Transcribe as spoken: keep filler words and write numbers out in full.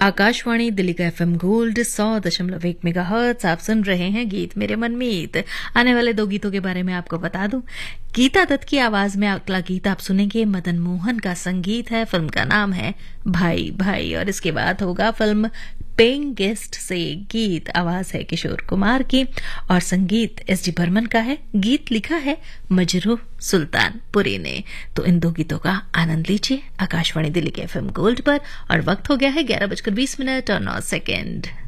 आकाशवाणी दिल्ली का FM gold सौ दशमलव एक मेगाहर्ट्ज। आप सुन रहे हैं गीत मेरे मनमीत। आने वाले दो गीतों के बारे में आपको बता दूं। गीता दत्त की आवाज में अगला गीत आप सुनेंगे, मदन मोहन का संगीत है, फिल्म का नाम है भाई भाई। और इसके बाद होगा फिल्म पेइंग गेस्ट से गीत, आवाज है किशोर कुमार की और संगीत एस डी बर्मन का है। गीत लिखा है मजरूह सुल्तानपुरी ने। तो इन दो गीतों का आनंद लीजिए आकाशवाणी दिल्ली के एफएम गोल्ड पर। और वक्त हो गया है ग्यारह बजकर बीस मिनट और नौ सेकेंड।